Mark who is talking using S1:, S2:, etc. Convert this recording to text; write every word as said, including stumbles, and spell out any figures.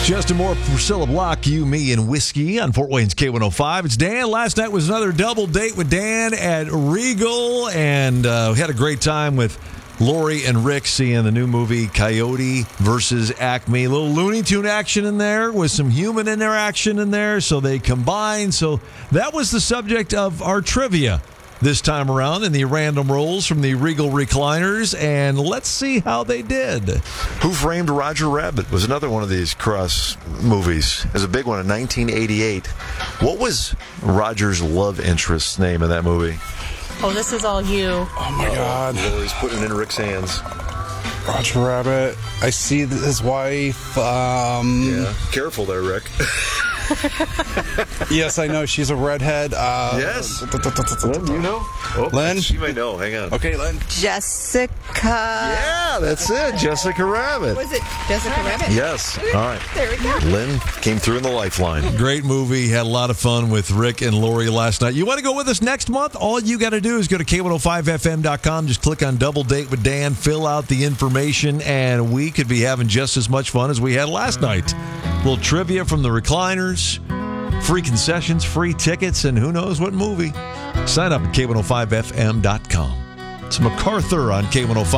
S1: Justin Moore, Priscilla Block, you, me, and whiskey on Fort Wayne's K one oh five. It's Dan. Last night was another double date with Dan at Regal, and uh, we had a great time with Lori and Rick seeing the new movie Coyote versus Acme. A little Looney Tune action in there with some human interaction in there, so they combined. So that was the subject of our trivia this time around in the random rolls from the Regal recliners, and let's see how they did.
S2: Who Framed Roger Rabbit was another one of these cross movies. It was a big one in nineteen eighty-eight. What was Roger's love interest's name in that movie?
S3: Oh, this is all you.
S4: Oh, my God.
S2: Lori's putting it in Rick's hands.
S4: Roger Rabbit. I see his wife. Um,
S2: Yeah. Careful there, Rick.
S4: Yes, I know. She's a redhead. Uh,
S2: Yes. Lynn, you know? Oh,
S4: Lynn?
S2: She may know. Hang on.
S4: Okay, Lynn.
S5: Jessica.
S2: Yeah, that's it. Jessica Rabbit.
S5: Was it Jessica Rabbit?
S2: Yes. All right.
S5: There we go.
S2: Lynn came through in the lifeline.
S1: Great movie. Had a lot of fun with Rick and Lori last night. You want to go with us next month? All you got to do is go to K one oh five F M dot com. Just click on Double Date with Dan. Fill out the information, and we could be having just as much fun as we had last night. A little trivia from the recliners, free concessions, free tickets, and who knows what movie. Sign up at K one oh five F M dot com. It's MacArthur on K one oh five.